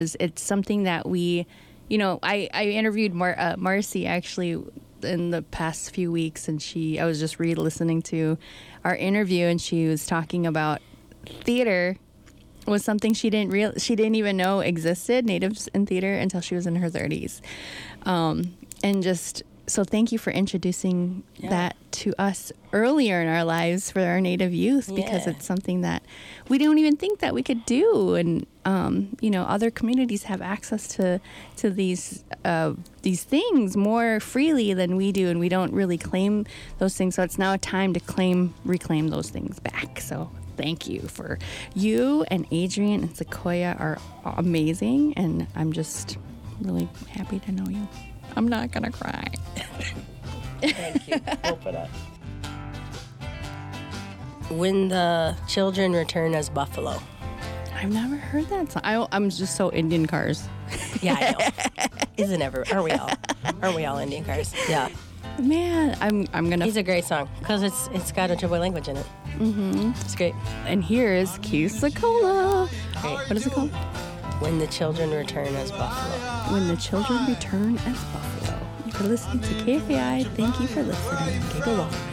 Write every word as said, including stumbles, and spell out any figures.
It's something that we, you know, I, I interviewed Mar- uh, Marcy actually in the past few weeks, and she, I was just re-listening to our interview, and she was talking about theater was something she didn't real she didn't even know existed, natives in theater, until she was in her thirties. Um, and just so thank you for introducing yeah. that to us earlier in our lives for our Native youth, because yeah. it's something that we don't even think that we could do. And um, you know, other communities have access to to these uh, these things more freely than we do, and we don't really claim those things. So it's now a time to claim reclaim those things back. So thank you for you and Adrian and Sequoia are amazing, and I'm just really happy to know you. I'm not gonna cry. Thank you. Open it up. When the Children Return as Buffalo. I've never heard that song. I, I'm just so Indian Cars. Yeah, I know. Isn't ever? Are we all? Aren't we all Indian Cars? Yeah. Man, I'm I'm gonna. It's a great song because it's it's got Ojibwe language in it. Mm-hmm. It's great. And here is Kisakola. Great. What is it called? When the Children Return as Buffalo. When the Children Return as Buffalo. You're listening to K F A I. Thank you for listening. Gigawatt.